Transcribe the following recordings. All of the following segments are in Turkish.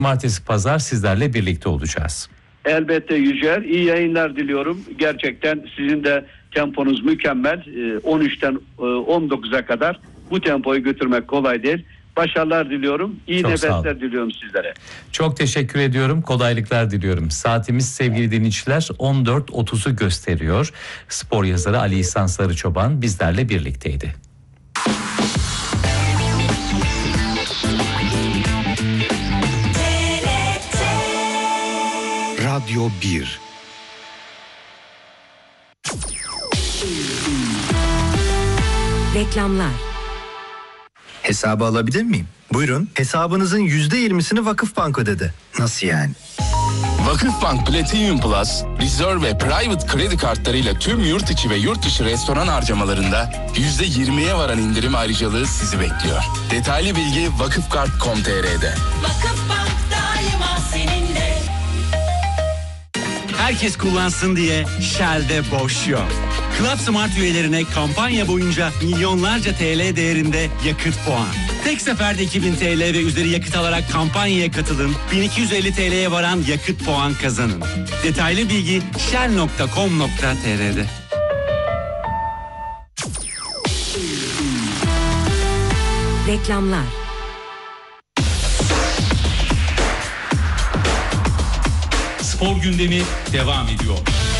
Cumartesi, pazar sizlerle birlikte olacağız. Elbette Yücel. İyi yayınlar diliyorum. Gerçekten sizin de temponuz mükemmel. 13'ten 19'a kadar bu tempoyu götürmek kolay değil. Başarılar diliyorum. İyi nefesler diliyorum sizlere. Çok teşekkür ediyorum. Kolaylıklar diliyorum. Saatimiz sevgili dinleyiciler 14.30'u gösteriyor. Spor yazarı Ali İhsan Sarıçoban bizlerle birlikteydi. Radyo 1. Reklamlar. Hesabı alabilir miyim? Buyurun. Hesabınızın %20'sini Vakıfbank ödedi. Nasıl yani? Vakıfbank Platinum Plus, Reserve ve Private kredi kartlarıyla tüm yurt içi ve yurt dışı restoran harcamalarında %20'ye varan indirim ayrıcalığı sizi bekliyor. Detaylı bilgi vakıfkart.com.tr'de. Vakıfbank daima seninle. Herkes kullansın diye Shell'de boş yok. Club Smart üyelerine kampanya boyunca milyonlarca TL değerinde yakıt puan. Tek seferde 2000 TL ve üzeri yakıt alarak kampanyaya katılın. 1250 TL'ye varan yakıt puan kazanın. Detaylı bilgi shell.com.tr'de. Reklamlar. Spor gündemi devam ediyor.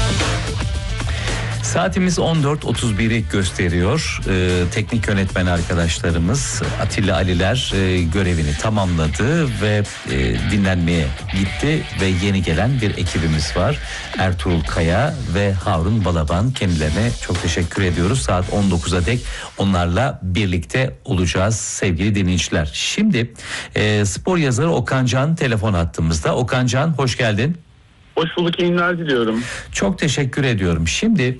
Saatimiz 14.31'i gösteriyor. Teknik yönetmen arkadaşlarımız Atilla Aliler görevini tamamladı ve dinlenmeye gitti ve yeni gelen bir ekibimiz var. Ertuğrul Kaya ve Harun Balaban, kendilerine çok teşekkür ediyoruz. Saat 19'a dek onlarla birlikte olacağız sevgili dinleyiciler. Şimdi spor yazarı Okan Can telefon hattımızda. Okan Can, hoş geldin. Hoş bulduk, yayınlar diliyorum. Çok teşekkür ediyorum. Şimdi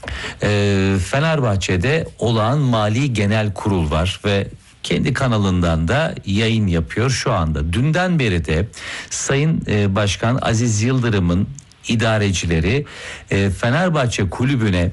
Fenerbahçe'de olağan mali genel kurul var ve kendi kanalından da yayın yapıyor şu anda. Dünden beri de Sayın Başkan Aziz Yıldırım'ın idarecileri Fenerbahçe kulübüne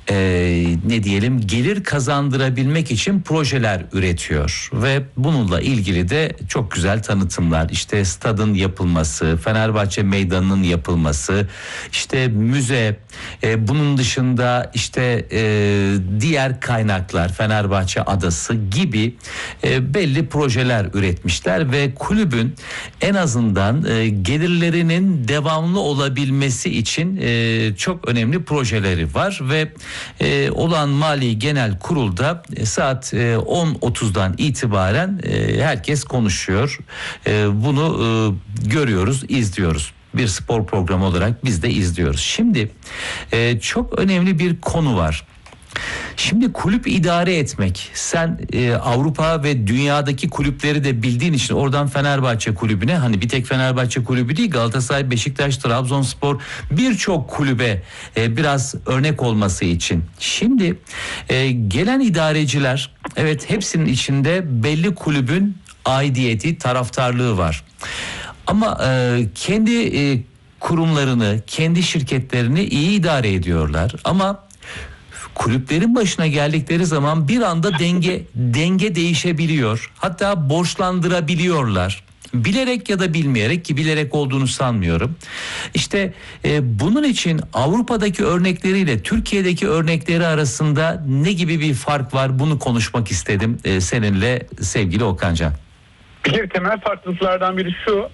ne diyelim gelir kazandırabilmek için projeler üretiyor ve bununla ilgili de çok güzel tanıtımlar, işte stadın yapılması, Fenerbahçe meydanının yapılması, işte müze, bunun dışında işte diğer kaynaklar, Fenerbahçe adası gibi belli projeler üretmişler ve kulübün en azından gelirlerinin devamlı olabilmesi için çok önemli projeleri var ve olan Mali Genel Kurul'da saat 10.30'dan itibaren herkes konuşuyor. Bunu görüyoruz, izliyoruz. Bir spor programı olarak biz de izliyoruz. Şimdi çok önemli bir konu var. Şimdi kulüp idare etmek, sen Avrupa ve dünyadaki kulüpleri de bildiğin için oradan Fenerbahçe kulübüne, hani bir tek Fenerbahçe kulübü değil, Galatasaray, Beşiktaş, Trabzonspor, birçok kulübe biraz örnek olması için. Şimdi gelen idareciler, evet, hepsinin içinde belli kulübün aidiyeti, taraftarlığı var. Ama kendi kurumlarını, kendi şirketlerini iyi idare ediyorlar. Ama kulüplerin başına geldikleri zaman bir anda denge değişebiliyor. Hatta borçlandırabiliyorlar. Bilerek ya da bilmeyerek, ki bilerek olduğunu sanmıyorum. İşte bunun için Avrupa'daki örnekleriyle Türkiye'deki örnekleri arasında ne gibi bir fark var, bunu konuşmak istedim seninle sevgili Okan Can. Bir temel farklılıklardan biri şu,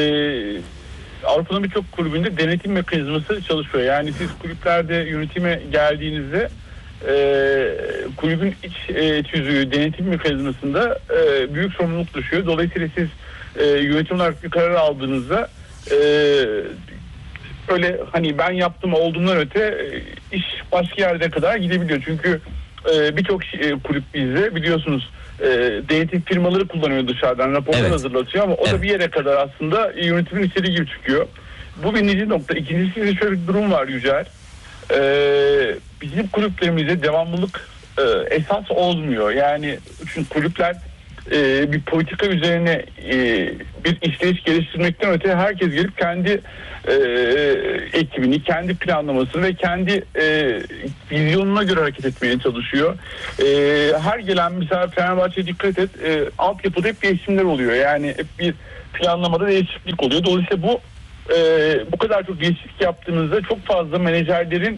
Avrupa'nın birçok kulübünde denetim mekanizması çalışıyor. Yani siz kulüplerde yönetime geldiğinizde kulübün iç tüzüğü, denetim mekanizmasında büyük sorumluluk düşüyor. Dolayısıyla siz yönetim olarak bir karar aldığınızda öyle hani ben yaptım olduğundan öte iş başka yerde kadar gidebiliyor. Çünkü birçok kulüp bizde biliyorsunuz denetim firmaları kullanıyor dışarıdan, raporlar hazırlatıyor ama o da bir yere kadar aslında yönetimin istediği gibi çıkıyor. Bu birinci nokta. İkincisi de şöyle bir durum var Yücel. Bizim kulüplerimizde devamlılık esas olmuyor. Yani çünkü kulüpler bir politika üzerine bir işleyiş geliştirmekten öte herkes gelip kendi ekibini, kendi planlamasını ve kendi vizyonuna göre hareket etmeye çalışıyor. Her gelen mesela Fenerbahçe'ye dikkat et, altyapıda hep değişimler oluyor. Yani hep bir planlamada değişiklik oluyor. Dolayısıyla bu kadar çok değişiklik yaptığınızda çok fazla menajerlerin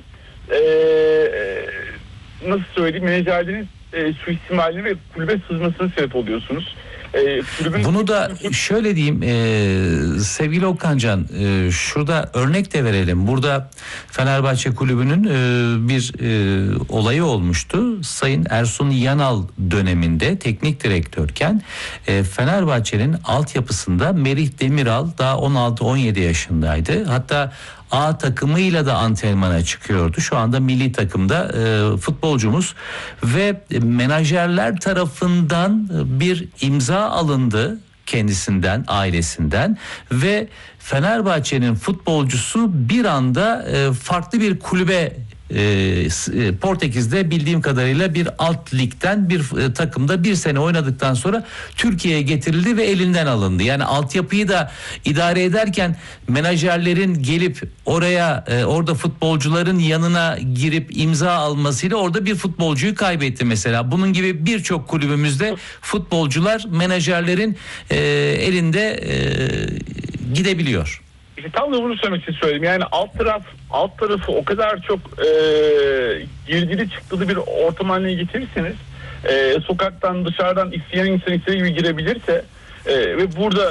nasıl söyleyeyim, menajerlerin suistimalini ve kulübe sızmasına sebep oluyorsunuz. Bunu da şöyle diyeyim sevgili Okancan, şurada örnek de verelim. Burada Fenerbahçe Kulübü'nün bir olayı olmuştu. Sayın Ersun Yanal döneminde teknik direktörken Fenerbahçe'nin altyapısında Merih Demiral daha 16-17 yaşındaydı. Hatta A takımıyla da antrenmana çıkıyordu. Şu anda milli takımda futbolcumuz ve menajerler tarafından bir imza alındı kendisinden, ailesinden ve Fenerbahçe'nin futbolcusu bir anda farklı bir kulübe, Portekiz'de bildiğim kadarıyla bir alt ligden bir takımda bir sene oynadıktan sonra Türkiye'ye getirildi ve elinden alındı. Yani altyapıyı da idare ederken menajerlerin gelip orada futbolcuların yanına girip imza almasıyla orada bir futbolcuyu kaybetti mesela. Bunun gibi birçok kulübümüzde futbolcular menajerlerin elinde gidebiliyor. İşte tam da bunu söylemek için söyledim. Yani alt tarafı o kadar çok girdili çıktılı bir ortam haline getirirseniz, sokaktan dışarıdan isteyen insan istediği gibi girebilirse ve burada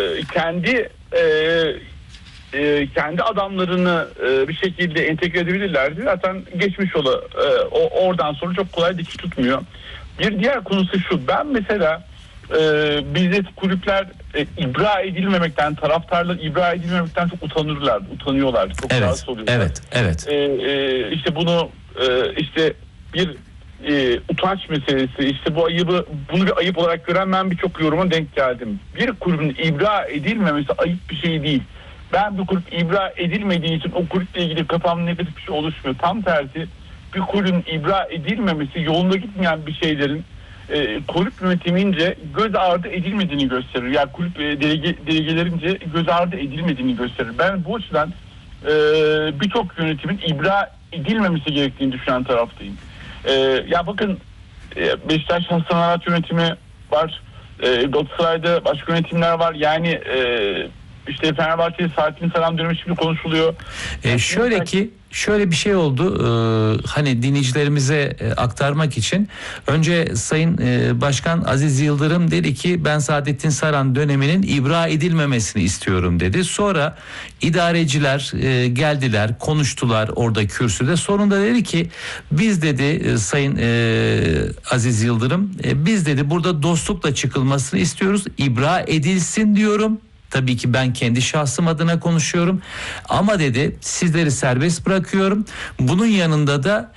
kendi adamlarını bir şekilde entegre edebilirlerdi. Zaten geçmiş oradan sonra çok kolay dikiş tutmuyor. Bir diğer konusu şu. Ben mesela bizde kulüpler ibra edilmemekten, taraftarlar ibra edilmemekten çok utanıyorlardı. Çok rahatsız oluyorlar. Evet. İşte bunu işte bir utanç meselesi, işte bunu bir ayıp olarak gören ben birçok yoruma denk geldim. Bir kulübün ibra edilmemesi ayıp bir şey değil. Ben bir kulüp ibra edilmediği için o kulüple ilgili kafamda negatif bir şey oluşmuyor. Tam tersi, bir kulübün ibra edilmemesi yolunda gitmeyen bir şeylerin kulüp yönetimince göz ardı edilmediğini gösterir. Yani kulüp delegelerince göz ardı edilmediğini gösterir. Ben bu açıdan birçok yönetimin ibra edilmemesi gerektiğini düşünen taraftayım. Ya bakın, Beşiktaş Hasan Arat yönetimi var. Galatasaray'da başka yönetimler var. Yani işte Fenerbahçe'de Saadettin Saran dönemi şimdi konuşuluyor. Şöyle bir şey oldu. Hani dinleyicilerimize aktarmak için önce Sayın Başkan Aziz Yıldırım dedi ki ben Saadettin Saran döneminin ibra edilmemesini istiyorum dedi. Sonra idareciler geldiler, konuştular orada kürsüde. Sonunda dedi ki biz dedi Sayın Aziz Yıldırım biz dedi burada dostlukla çıkılmasını istiyoruz. İbra edilsin diyorum. Tabii ki ben kendi şahsım adına konuşuyorum. Ama dedi sizleri serbest bırakıyorum. Bunun yanında da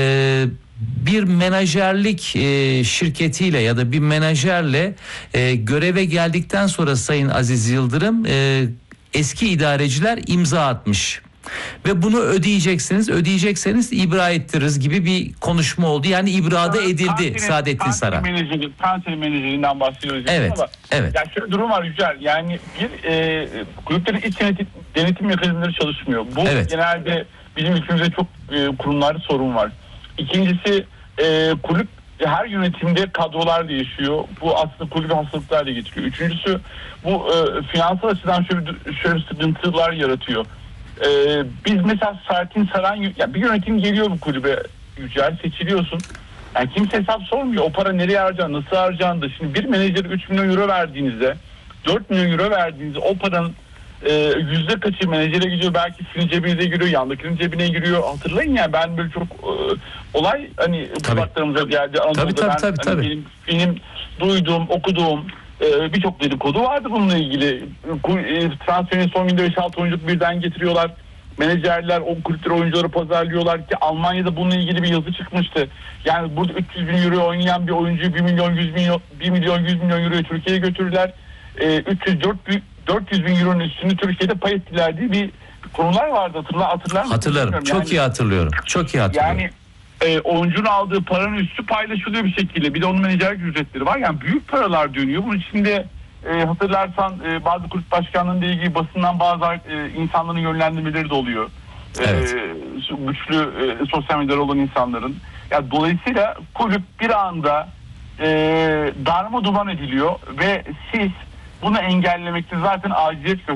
bir menajerlik şirketiyle ya da bir menajerle göreve geldikten sonra Sayın Aziz Yıldırım eski idareciler imza atmış. Ve bunu ödeyecekseniz ibra ettiririz gibi bir konuşma oldu. Yani ibrada edildi Saadettin Saran. Kanseri menajerinden bahsediyoruz. Evet. Yani şöyle durum var Yücel. Yani bir kulüplerin iç denetim mekanizmaları çalışmıyor. Bu genelde bizim ülkemizde çok kurumlarda sorun var. İkincisi kulüp her yönetimde kadrolar değişiyor. Bu aslında kulübe hastalıklarla getiriyor. Üçüncüsü bu finansal açıdan şöyle sıkıntılar yaratıyor. Biz mesela Saadettin Saran, ya bir yönetim geliyor bu kulübe Yücel, seçiliyorsun. Yani kimse hesap sormuyor. O para nereye harcandı, nasıl harcandı? Şimdi bir menajere 3 milyon euro verdiğinizde, 4 milyon euro verdiğinizde o paranın yüzde kaçı menajere gidiyor, belki sizin cebinize giriyor, yandakinin cebine giriyor. Hatırlayın ya, ben böyle çok olay hani kulaklarımıza geldi. Tabii. Benim duyduğum, okuduğum birçok dedikodu vardı bununla ilgili. Transferin son günde 5-6 oyuncu birden getiriyorlar. Menajerler o kulüpleri oyuncuları pazarlıyorlar ki Almanya'da bununla ilgili bir yazı çıkmıştı. Yani burada 300 bin euro oynayan bir oyuncuyu 1 milyon 100 milyon euroyu Türkiye'ye götürdüler. 400 bin euronun üstünü Türkiye'de pay ettiler diye bir konular vardı. Hatırlar mısın? Hatırlarım. Çok iyi hatırlıyorum. Yani oyuncunun aldığı paranın üstü paylaşılıyor bir şekilde. Bir de onun menajerlik ücretleri var. Yani büyük paralar dönüyor. Bunun içinde hatırlarsan bazı kulüp başkanlığıyla ilgili basından bazı insanların yönlendirmeleri de oluyor. Evet. Güçlü sosyal medyada olan insanların. Yani dolayısıyla kulüp bir anda darma duman ediliyor ve siz bunu engellemekte zaten aciliyet